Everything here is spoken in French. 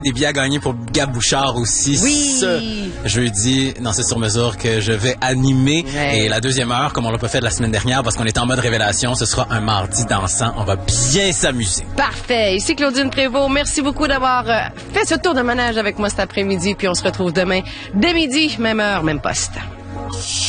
Des billets à gagner pour Gab Bouchard aussi. Oui. Ce jeudi, dans C'est sur mesure que je vais animer. Ouais. Et la deuxième heure, comme on l'a pas fait la semaine dernière, parce qu'on était en mode révélation, ce sera un mardi dansant. On va bien s'amuser. Parfait. Ici Claudine Prévost. Merci beaucoup d'avoir fait ce tour de manège avec moi cet après-midi. Puis on se retrouve demain dès midi, même heure, même poste.